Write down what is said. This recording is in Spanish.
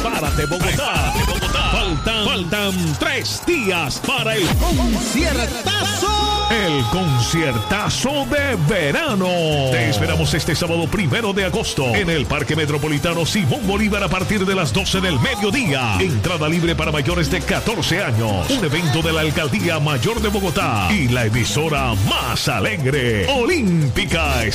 Prepárate, Bogotá. Faltan 3 días para el conciertazo. El conciertazo de verano. Te esperamos este sábado 1 de agosto en el Parque Metropolitano Simón Bolívar a partir de las 12 del mediodía. Entrada libre para mayores de 14 años. Un evento de la Alcaldía Mayor de Bogotá y la emisora más alegre, Olímpica